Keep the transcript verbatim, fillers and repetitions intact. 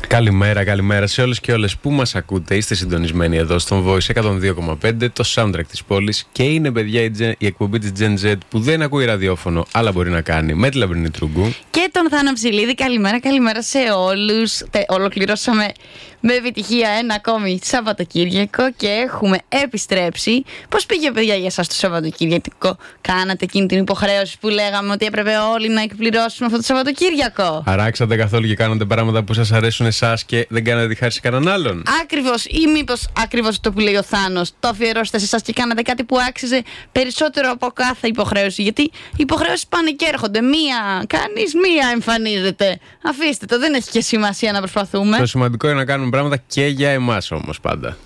Καλημέρα, καλημέρα σε όλους και όλες που μας ακούτε. Είστε συντονισμένοι εδώ στον Voice εκατόν δύο κόμμα πέντε, το soundtrack της πόλης. Και είναι, παιδιά, η, Gen, η εκπομπή της Gen Z που δεν ακούει ραδιόφωνο, αλλά μπορεί να κάνει, με τη Λαμπρινή Τρούγκου. Και τον Θάνο Ψηλίδη. Καλημέρα, καλημέρα σε όλους. Τε, ολοκληρώσαμε με επιτυχία ένα ακόμη Σαββατοκύριακο και έχουμε επιστρέψει. Πώς πήγε, παιδιά, για εσάς το Σαββατοκύριακο? Κάνατε εκείνη την υποχρέωση που λέγαμε ότι έπρεπε όλοι να εκπληρώσουμε αυτό το Σαββατοκύριακο? Αράξατε καθόλου και κάνατε πράγματα που σας αρέσουν εσάς και δεν κάνατε τη χάρη σε κανέναν άλλον? Ακριβώς, ή μήπως ακριβώς το που λέει ο Θάνος, το αφιερώσετε σε εσάς και κάνατε κάτι που άξιζε περισσότερο από κάθε υποχρέωση? Γιατί οι υποχρεώσεις πάνε και έρχονται. Μία κάνεις, μία εμφανίζεται. Αφήστε το, δεν έχει και σημασία να προσπαθούμε. Το σημαντικό είναι να κάνουμε πράγματα και για εμάς όμως πάντα.